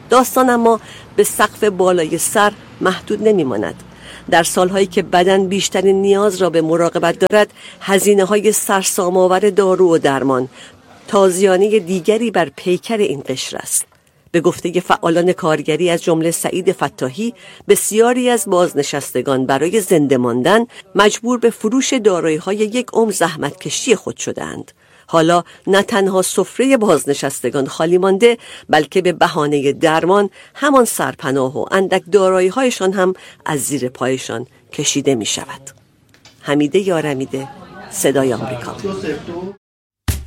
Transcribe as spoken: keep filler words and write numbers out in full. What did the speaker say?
داستان اما به سقف بالای سر محدود نمیماند. در سالهایی که بدن بیشترین نیاز را به مراقبت دارد، هزینه‌های سرسام‌آور دارو و درمان تازیانه دیگری بر پیکر این قشر است. به گفته فعالان کارگری از جمله سعید فتاحی، بسیاری از بازنشستگان برای زنده ماندن مجبور به فروش دارایی‌های یک عمر زحمتکشی خود شدند. حالا نه تنها سفره بازنشستگان خالی مانده، بلکه به بهانه درمان همان سرپناه و اندک دارایی‌هایشان هم از زیر پایشان کشیده می شود. حمیده یارمیده، صدای آمریکا.